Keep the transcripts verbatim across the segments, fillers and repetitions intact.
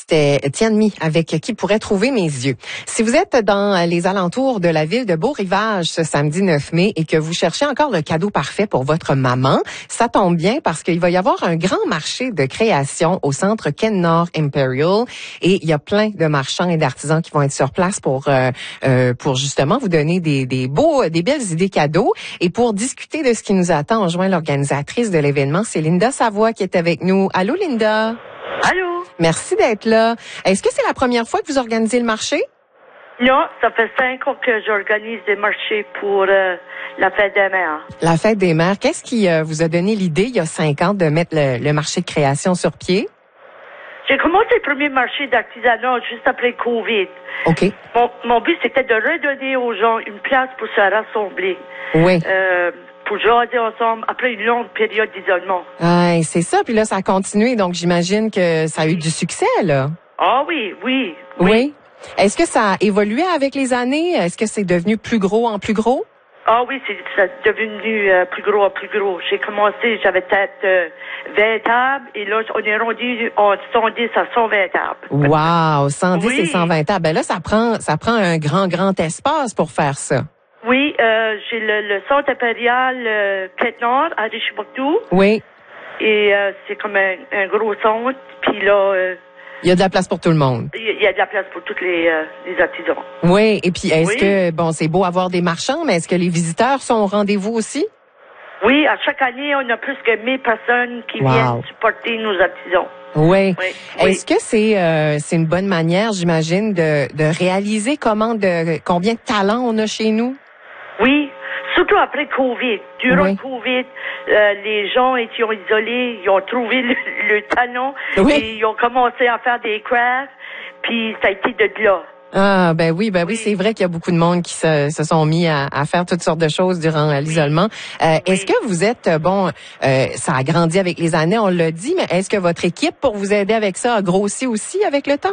C'était Tianmi avec Qui pourrait trouver mes yeux. Si vous êtes dans les alentours de la ville de Beau-Rivage ce samedi neuf mai et que vous cherchez encore le cadeau parfait pour votre maman, ça tombe bien parce qu'il va y avoir un grand marché de création au centre Ken Nord Imperial et il y a plein de marchands et d'artisans qui vont être sur place pour euh, euh, pour justement vous donner des des beaux des belles idées cadeaux. Et pour discuter de ce qui nous attend, on joint l'organisatrice de l'événement, c'est Linda Savoie qui est avec nous. Allô Linda. Allô. Merci d'être là. Est-ce que c'est la première fois que vous organisez le marché? Non, ça fait cinq ans que j'organise des marchés pour euh, la fête des mères. La fête des mères. Qu'est-ce qui euh, vous a donné l'idée, il y a cinq ans, de mettre le, le marché de création sur pied? J'ai commencé le premier marché d'artisanat juste après COVID. OK. Mon, mon but, c'était de redonner aux gens une place pour se rassembler. Oui. Euh, pour jaser ensemble après une longue période d'isolement. Ah, c'est ça. Puis là, ça a continué. Donc, j'imagine que ça a eu du succès, là. Ah oui, oui, Oui. oui. Est-ce que ça a évolué avec les années? Est-ce que c'est devenu plus gros en plus gros? Ah oui, c'est, c'est devenu euh, plus gros en plus gros. J'ai commencé, j'avais peut-être euh, vingt tables et là, on est rendu en cent dix à cent vingt tables. Wow! cent dix Oui. et cent vingt tables. Ben là, ça prend, ça prend un grand, grand espace pour faire ça. Oui, euh, j'ai le, le centre impérial euh, Quête-Nord à Richibouctou. Oui. Et euh, c'est comme un, un gros centre. Puis là, euh, il y a de la place pour tout le monde. Il y a de la place pour tous les, euh, les artisans. Oui, et puis est-ce oui. que, bon, c'est beau avoir des marchands, mais est-ce que les visiteurs sont au rendez-vous aussi? Oui, à chaque année, on a plus que mille personnes qui wow. viennent supporter nos artisans. Oui. oui. Est-ce oui. que c'est euh, c'est une bonne manière, j'imagine, de, de réaliser comment de combien de talents on a chez nous? Oui, surtout après COVID. Durant oui. COVID, euh, les gens étaient isolés, ils ont trouvé le, le talent oui. et ils ont commencé à faire des crafts, puis ça a été de là. Ah ben oui, ben oui, oui. c'est vrai qu'il y a beaucoup de monde qui se, se sont mis à, à faire toutes sortes de choses durant euh, l'isolement. Euh, oui. Est-ce que vous êtes, bon, euh, ça a grandi avec les années, on l'a dit, mais est-ce que votre équipe, pour vous aider avec ça, a grossi aussi avec le temps?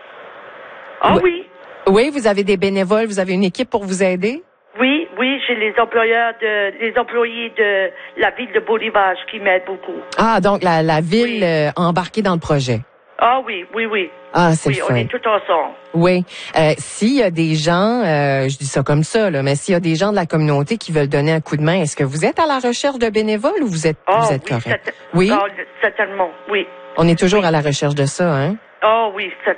Ah oui. oui. Oui, vous avez des bénévoles, vous avez une équipe pour vous aider? Oui, oui, j'ai les employeurs de, les employés de la ville de Beau-Rivage qui m'aident beaucoup. Ah, donc la, la ville oui. euh, embarquée dans le projet. Ah oui, oui, oui. Ah, c'est oui, le on fun. est tous ensemble. Oui. Euh, s'il y a des gens, euh, je dis ça comme ça, là, mais s'il y a des gens de la communauté qui veulent donner un coup de main, est-ce que vous êtes à la recherche de bénévoles ou vous êtes, ah, vous êtes oui, correct? C'est, oui. Ah, certainement, oui. On est toujours oui. à la recherche de ça, hein? Ah oui,